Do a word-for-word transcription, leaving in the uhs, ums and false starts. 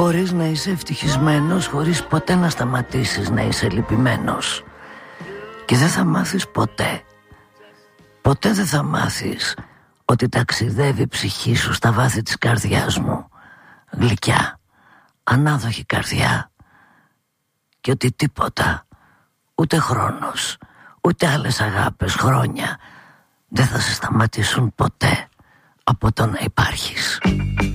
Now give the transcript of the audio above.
Μπορείς να είσαι ευτυχισμένος χωρίς ποτέ να σταματήσεις να είσαι λυπημένος. Και δεν θα μάθεις ποτέ, ποτέ δεν θα μάθεις ότι ταξιδεύει η ψυχή σου στα βάθη της καρδιάς μου, γλυκιά, ανάδοχη καρδιά, και ότι τίποτα, ούτε χρόνος, ούτε άλλες αγάπες, χρόνια, δεν θα σε σταματήσουν ποτέ από το να υπάρχεις.